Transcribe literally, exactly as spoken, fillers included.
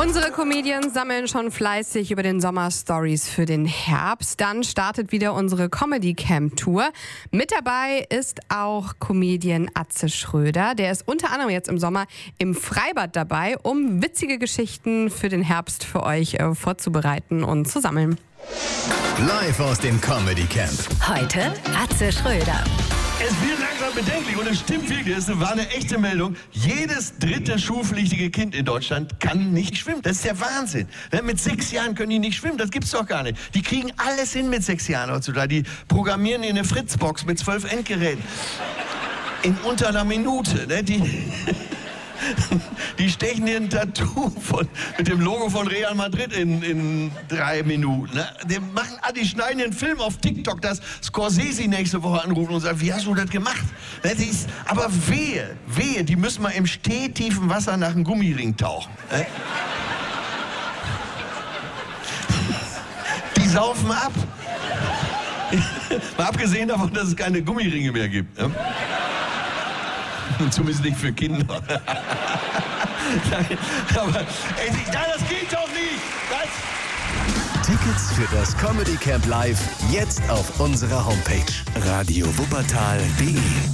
Unsere Comedians sammeln schon fleißig über den Sommer Stories für den Herbst. Dann startet wieder unsere Comedy Camp Tour. Mit dabei ist auch Comedian Atze Schröder. Der ist unter anderem jetzt im Sommer im Freibad dabei, um witzige Geschichten für den Herbst für euch äh, vorzubereiten und zu sammeln. Live aus dem Comedy Camp. Heute Atze Schröder. Es wird langsam bedenklich und es stimmt wirklich, das war eine echte Meldung. Jedes dritte schulpflichtige Kind in Deutschland kann nicht schwimmen. Das ist der Wahnsinn. Mit sechs Jahren können die nicht schwimmen, das gibt's doch gar nicht. Die kriegen alles hin mit sechs Jahren heutzutage. Die programmieren in eine Fritzbox mit zwölf Endgeräten. In unter einer Minute. Ne? Die, die stechen dir ein Tattoo von, mit dem Logo von Real Madrid in, in drei Minuten. Ne? Die, machen, die schneiden den Film auf TikTok, dass Scorsese nächste Woche anrufen und sagt, wie hast du das gemacht? Ne? Das ist, aber wehe, wehe, die müssen mal im stehtiefen Wasser nach einem Gummiring tauchen. Ne? Die saufen ab. Mal abgesehen davon, dass es keine Gummiringe mehr gibt. Ne? Zumindest nicht für Kinder. Nein, aber ey, nein, das geht doch nicht. Das Tickets für das Comedy Camp Live jetzt auf unserer Homepage radio wuppertal punkt de.